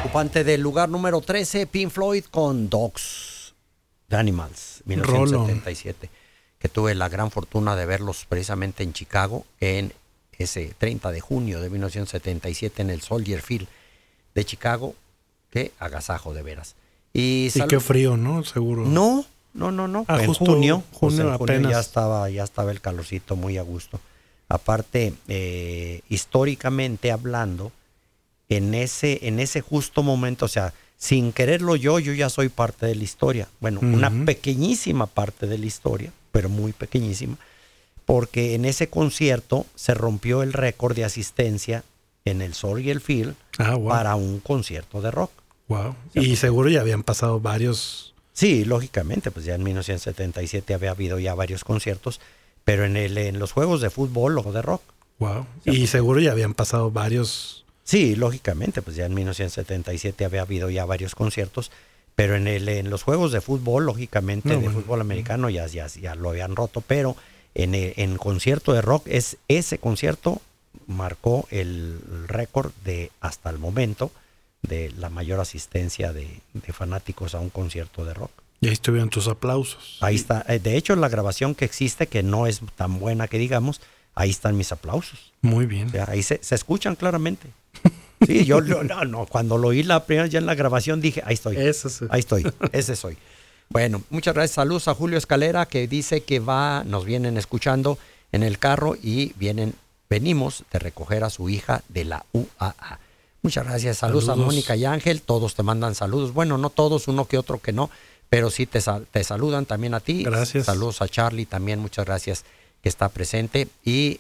Ocupante del lugar número 13, Pink Floyd con Dogs the Animals, 1977, que tuve la gran fortuna de verlos precisamente en Chicago en ese 30 de junio de 1977 en el Soldier Field de Chicago. Qué agasajo de veras. Y qué frío, ¿no? Seguro. No. En junio apenas. Ya estaba el calorcito muy a gusto. Aparte, históricamente hablando, en ese justo momento, o sea, sin quererlo yo ya soy parte de la historia. Bueno, una pequeñísima parte de la historia, pero muy pequeñísima, porque en ese concierto se rompió el récord de asistencia en el Soldier Field para un concierto de rock. Wow. Y seguro ya habían pasado varios. Sí, lógicamente, pues ya en 1977 había habido ya varios conciertos, pero en los juegos de fútbol o de rock. Wow. Y seguro ya habían pasado varios. Sí, lógicamente, pues ya en 1977 había habido ya varios conciertos, pero en los juegos de fútbol, lógicamente, fútbol americano ya lo habían roto, pero en concierto de rock, ese concierto marcó el récord de, hasta el momento, de la mayor asistencia de fanáticos a un concierto de rock. Y ahí estuvieron tus aplausos. Ahí está. De hecho, la grabación que existe, que no es tan buena que digamos, ahí están mis aplausos. Muy bien. O sea, ahí se escuchan claramente. Sí, yo cuando lo oí la primera ya en la grabación dije, ahí estoy. Ahí estoy, ese soy. Bueno, muchas gracias. Saludos a Julio Escalera, que dice que nos vienen escuchando en el carro y venimos de recoger a su hija de la UAA. Muchas gracias. Saludos a Mónica y Ángel. Todos te mandan saludos. Bueno, no todos, uno que otro que no, pero sí te saludan también a ti. Gracias. Saludos a Charlie también. Muchas gracias que está presente. Y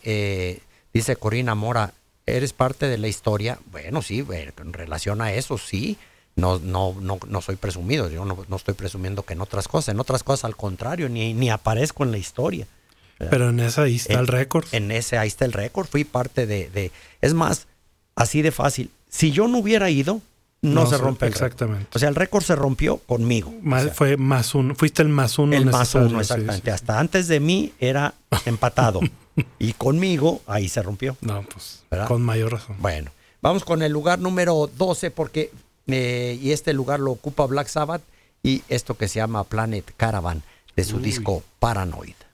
dice Corina Mora, ¿eres parte de la historia? Bueno, sí, en relación a eso, sí. No soy presumido. Yo no estoy presumiendo que en otras cosas al contrario, ni aparezco en la historia. ¿Verdad? Pero en esa ahí está el récord. En ese ahí está el récord. Fui parte de... Es más, así de fácil. Si yo no hubiera ido, no se rompe el récord. Exactamente. O sea, el récord se rompió conmigo. Fue más uno. Fuiste el más uno. El más uno, exactamente. Sí. Hasta antes de mí era empatado. Y conmigo ahí se rompió. No, pues, ¿verdad? Con mayor razón. Bueno, vamos con el lugar número 12 porque... y este lugar lo ocupa Black Sabbath y esto que se llama Planet Caravan de su disco Paranoid.